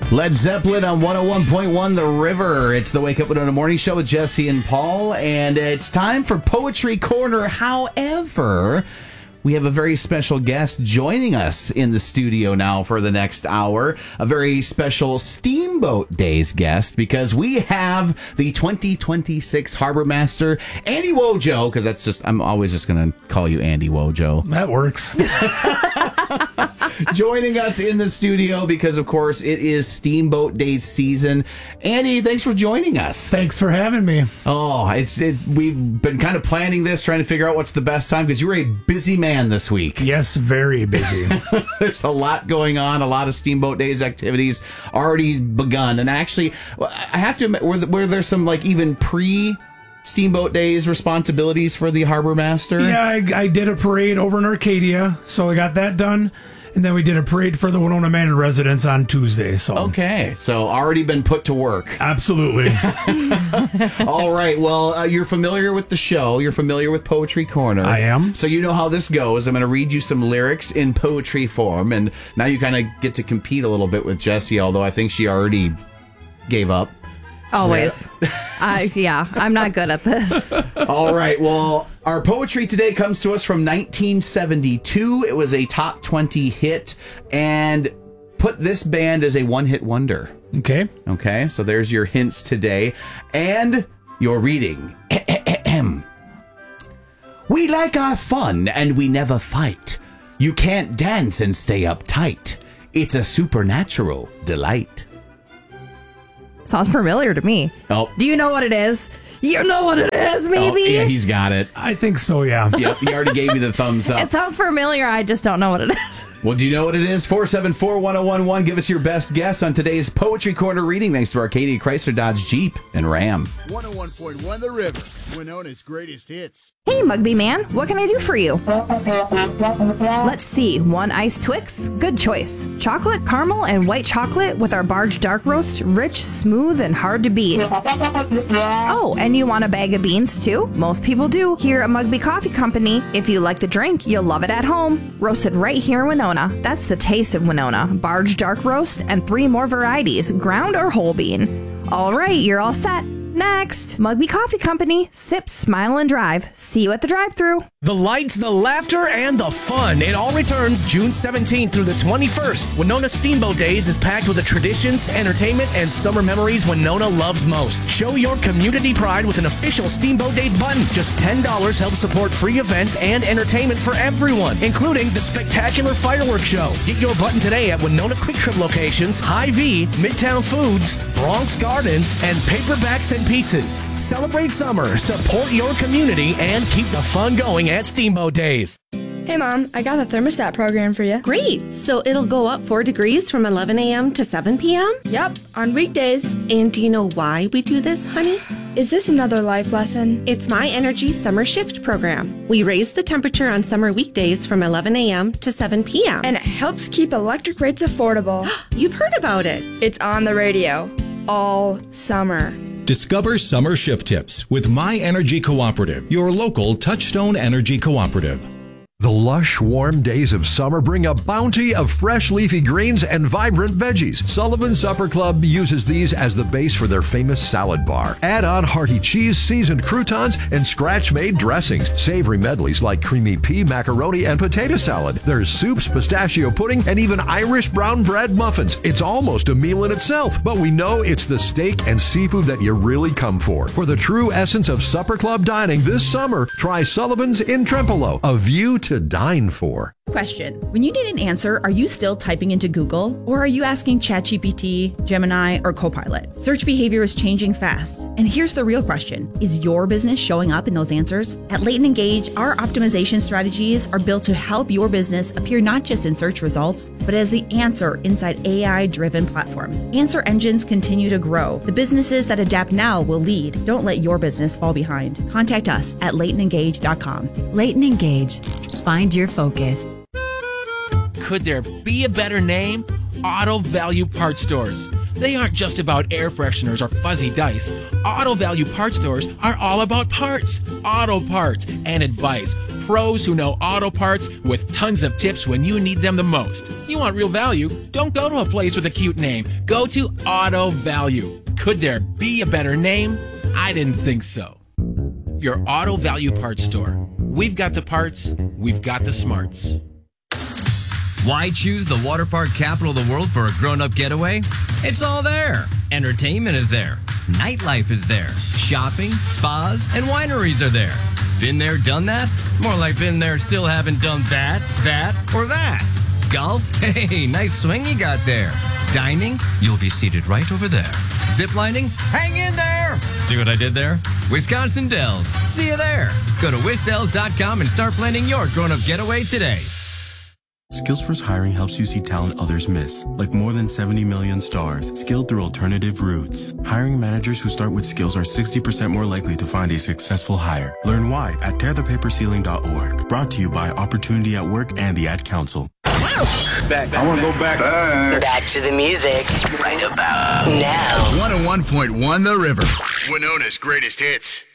Led Zeppelin on 101.1 The River. It's the Wake Up Winona Morning Show with Jesse and Paul, and it's time for Poetry Corner. However, we have a very special guest joining us in the studio now for the next hour. A very special Steamboat Days guest, because we have the 2026 Harbor Master, Andy Wojo, because I'm always just going to call you Andy Wojo. That works. Joining us in the studio because, of course, it is Steamboat Days season. Andy, thanks for joining us. Thanks for having me. Oh, we've been kind of planning this, trying to figure out what's the best time, because you were a busy man this week. Yes, very busy. There's a lot going on, a lot of Steamboat Days activities already begun. And actually, I have to admit, were there some even Steamboat Days responsibilities for the Harbor Master? Yeah, I did a parade over in Arcadia, so I got that done. And then we did a parade for the Winona Manor residents on Tuesday. So okay, so already been put to work. Absolutely. All right, well, you're familiar with the show. You're familiar with Poetry Corner. I am. So you know how this goes. I'm going to read you some lyrics in poetry form, and now you kind of get to compete a little bit with Jessie, although I think she already gave up. Always. I'm not good at this. All right. Well, our poetry today comes to us from 1972. It was a top 20 hit and put this band as a one-hit wonder. Okay. Okay. So there's your hints today and your reading. We like our fun and we never fight. You can't dance and stay uptight. It's a supernatural delight. Sounds familiar to me. Oh. Do you know what it is? You know what it is, maybe? Oh, yeah, he's got it. I think so, yeah. Yep, he already gave me the thumbs up. It sounds familiar. I just don't know what it is. Well, do you know what it is? 474-1011. Give us your best guess on today's Poetry Corner reading, thanks to Arcadia, Chrysler, Dodge, Jeep, and Ram. 101.1 The River, Winona's greatest hits. Hey, Mugby Man, what can I do for you? Let's see. 1 iced Twix? Good choice. Chocolate, caramel, and white chocolate with our Barge Dark Roast. Rich, smooth, and hard to beat. Oh, and you want a bag of beans, too? Most people do. Here at Mugby Coffee Company, if you like the drink, you'll love it at home. Roasted right here in Winona. That's the taste of Winona. Barge Dark Roast and 3 more varieties, ground or whole bean. All right, you're all set. Next, Mugby Coffee Company. Sip, smile, and drive. See you at the drive-thru. The lights, the laughter, and the fun. It all returns June 17th through the 21st. Winona Steamboat Days is packed with the traditions, entertainment, and summer memories Winona loves most. Show your community pride with an official Steamboat Days button. Just $10 helps support free events and entertainment for everyone, including the spectacular fireworks show. Get your button today at Winona Quick Trip locations, Hy-Vee, Midtown Foods, Bronx Gardens, and Paperbacks and Pieces. Celebrate summer, support your community, and keep the fun going at Steamboat Days. Hey Mom, I got the thermostat program for you. Great! So it'll go up 4 degrees from 11 a.m. to 7 p.m.? Yep, on weekdays. And do you know why we do this, honey? Is this another life lesson? It's My Energy Summer Shift program. We raise the temperature on summer weekdays from 11 a.m. to 7 p.m. And it helps keep electric rates affordable. You've heard about it. It's on the radio all summer. Discover summer shift tips with My Energy Cooperative, your local Touchstone Energy Cooperative. The lush, warm days of summer bring a bounty of fresh leafy greens and vibrant veggies. Sullivan Supper Club uses these as the base for their famous salad bar. Add on hearty cheese, seasoned croutons, and scratch-made dressings. Savory medleys like creamy pea, macaroni, and potato salad. There's soups, pistachio pudding, and even Irish brown bread muffins. It's almost a meal in itself, but we know it's the steak and seafood that you really come for. For the true essence of Supper Club dining this summer, try Sullivan's in Trempealeau, a view to dine for. Question. When you need an answer, are you still typing into Google? Or are you asking ChatGPT, Gemini, or Copilot? Search behavior is changing fast. And here's the real question. Is your business showing up in those answers? At Leighton Engage, our optimization strategies are built to help your business appear not just in search results, but as the answer inside AI-driven platforms. Answer engines continue to grow. The businesses that adapt now will lead. Don't let your business fall behind. Contact us at LeightonEngage.com. Leighton Engage. Find your focus. Could there be a better name? Auto Value Parts Stores. They aren't just about air fresheners or fuzzy dice. Auto Value Parts Stores are all about parts, auto parts, and advice. Pros who know auto parts with tons of tips when you need them the most. You want real value? Don't go to a place with a cute name. Go to Auto Value. Could there be a better name? I didn't think so. Your Auto Value Parts Store. We've got the parts, we've got the smarts. Why choose the water park capital of the world for a grown-up getaway? It's all there. Entertainment is there. Nightlife is there. Shopping, spas, and wineries are there. Been there, done that? More like been there, still haven't done that, or that. Golf? Hey, nice swing you got there. Dining? You'll be seated right over there. Ziplining? Hang in there! See what I did there? Wisconsin Dells. See you there. Go to wisdells.com and start planning your grown-up getaway today. Skills Hiring helps you see talent others miss, like more than 70 million stars, skilled through alternative routes. Hiring managers who start with skills are 60% more likely to find a successful hire. Learn why at tearthepaperceiling.org. Brought to you by Opportunity at Work and the Ad Council. I want to go back. Back to the music. Right about now. 101.1 The River. Winona's greatest hits.